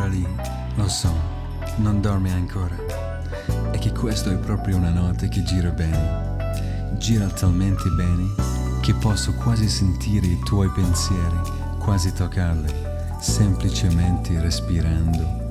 ancora lì, lo so, non dormi ancora. È che questo è proprio una notte che gira bene. Gira talmente bene che posso quasi sentire i tuoi pensieri, quasi toccarli, semplicemente respirando